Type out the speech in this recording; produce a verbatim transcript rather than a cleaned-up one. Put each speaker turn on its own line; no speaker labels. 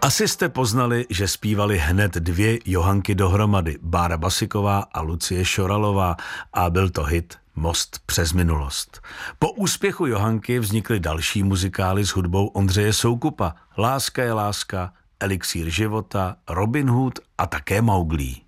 Asi jste poznali, že zpívali hned dvě Johanky dohromady, Bára Basiková a Lucie Šoralová, a byl to hit Most přes minulost. Po úspěchu Johanky vznikly další muzikály s hudbou Ondřeje Soukupa, Láska je láska, Elixír života, Robin Hood a také Mauglí.